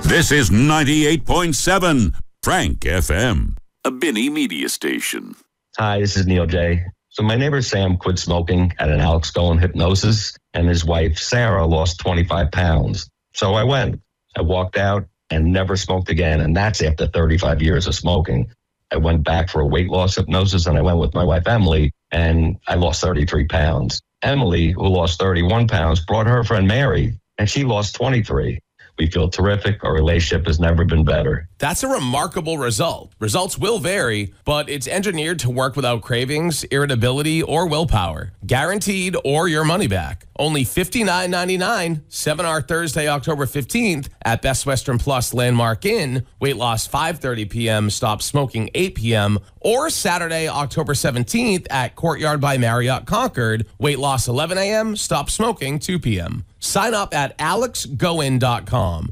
This is 98.7 Frank FM, a Binny media station. Hi, this is Neil J. So my neighbor Sam quit smoking at an Alex Goen hypnosis, and his wife Sarah lost 25 pounds. So I went. I walked out and never smoked again, and that's after 35 years of smoking. I went back for a weight loss hypnosis, and I went with my wife Emily, and I lost 33 pounds. Emily, who lost 31 pounds, brought her friend Mary, and she lost 23. We feel terrific. Our relationship has never been better. That's a remarkable result. Results will vary, but it's engineered to work without cravings, irritability, or willpower. Guaranteed or your money back. Only $59.99, seminar Thursday, October 15th at Best Western Plus Landmark Inn. Weight loss 5:30 p.m., stop smoking 8 p.m. Or Saturday, October 17th at Courtyard by Marriott Concord. Weight loss 11 a.m., stop smoking 2 p.m. Sign up at alexgoen.com.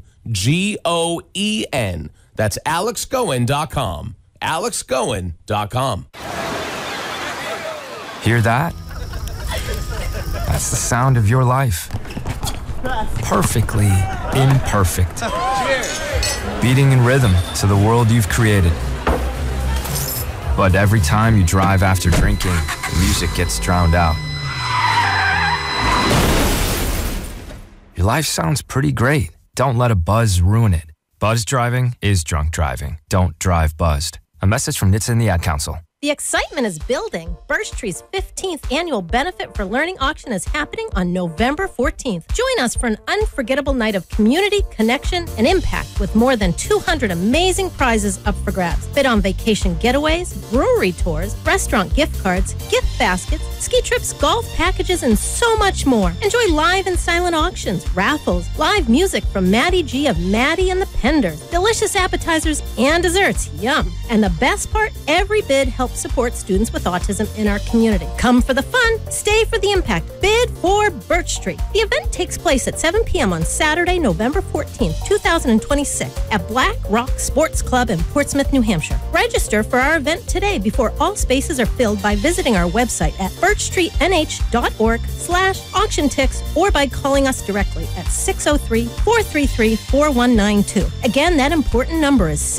Goen. That's alexgoen.com. alexgoen.com. Hear that? That's the sound of your life. Perfectly imperfect. Beating in rhythm to the world you've created. But every time you drive after drinking, the music gets drowned out. Your life sounds pretty great. Don't let a buzz ruin it. Buzz driving is drunk driving. Don't drive buzzed. A message from NHTSA and the Ad Council. The excitement is building. Birch Tree's 15th annual Benefit for Learning auction is happening on November 14th. Join us for an unforgettable night of community, connection, and impact with more than 200 amazing prizes up for grabs. Bid on vacation getaways, brewery tours, restaurant gift cards, gift baskets, ski trips, golf packages, and so much more. Enjoy live and silent auctions, raffles, live music from Maddie G of Maddie and the Penders, delicious appetizers and desserts. Yum. And the best part, every bid helps support students with autism in our community. Come for the fun, stay for the impact. Bid for Birch Tree. The event takes place at 7 p.m. on Saturday, November 14th, 2026 at Black Rock Sports Club in Portsmouth, New Hampshire. Register for our event today before all spaces are filled by visiting our website at birchtreenh.org/auction ticks or by calling us directly at 603-433-4192. Again, that important number is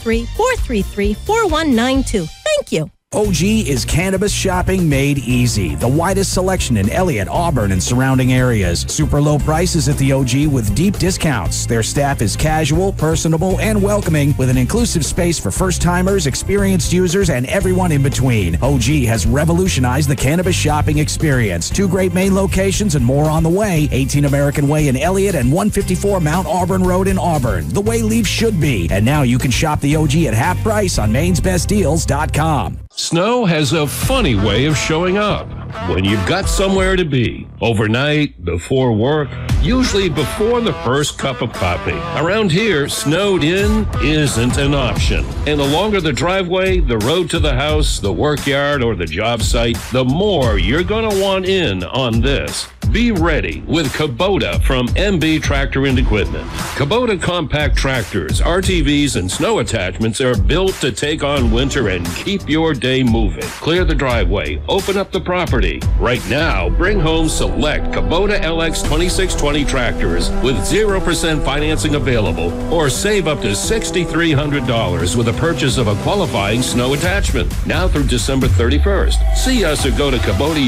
603-433-4192. Thank you. OG is cannabis shopping made easy. The widest selection in Elliott, Auburn, and surrounding areas. Super low prices at the OG with deep discounts. Their staff is casual, personable, and welcoming with an inclusive space for first-timers, experienced users, and everyone in between. OG has revolutionized the cannabis shopping experience. 2 great main locations and more on the way. 18 American Way in Elliott and 154 Mount Auburn Road in Auburn. The way leaves should be. And now you can shop the OG at half price on mainsbestdeals.com. Snow has a funny way of showing up. When you've got somewhere to be, overnight, before work, usually before the first cup of coffee. Around here, snowed in isn't an option. And the longer the driveway, the road to the house, the work yard, or the job site, the more you're going to want in on this. Be ready with Kubota from MB Tractor and Equipment. Kubota compact tractors, RTVs, and snow attachments are built to take on winter and keep your day moving. Clear the driveway, open up the property. Right now, bring home select Kubota LX 2620 tractors with 0% financing available, or save up to $6,300 with a purchase of a qualifying snow attachment. Now through December 31st. See us or go to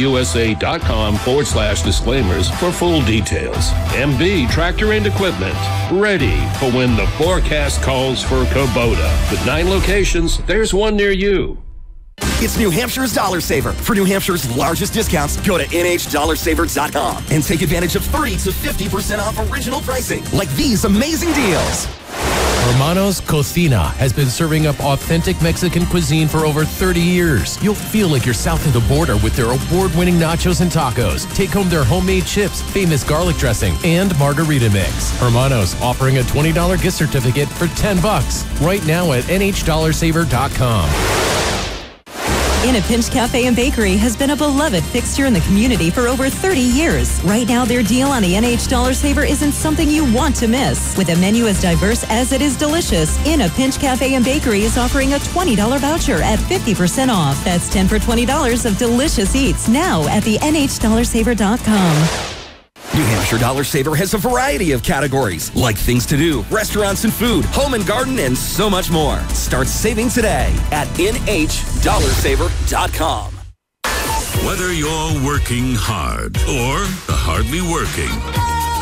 KubotaUSA.com/disclaimers for full details. MB Tractor and Equipment. Ready for when the forecast calls for Kubota. With 9 locations, there's one near you. It's New Hampshire's Dollar Saver. For New Hampshire's largest discounts, go to NHDollarSaver.com and take advantage of 30 to 50% off original pricing, like these amazing deals. Hermanos Cocina has been serving up authentic Mexican cuisine for over 30 years. You'll feel like you're south of the border with their award-winning nachos and tacos. Take home their homemade chips, famous garlic dressing, and margarita mix. Hermanos offering a $20 gift certificate for $10 right now at NHDollarSaver.com. In a Pinch Cafe and Bakery has been a beloved fixture in the community for over 30 years. Right now, their deal on the NH Dollar Saver isn't something you want to miss. With a menu as diverse as it is delicious, In a Pinch Cafe and Bakery is offering a $20 voucher at 50% off. That's 10 for $20 of delicious eats now at the NHDollarSaver.com. New Hampshire Hampshire Dollar Saver has a variety of categories, like things to do, restaurants and food, home and garden, and so much more. Start saving today at NHDollarSaver.com. Whether you're working hard or hardly working,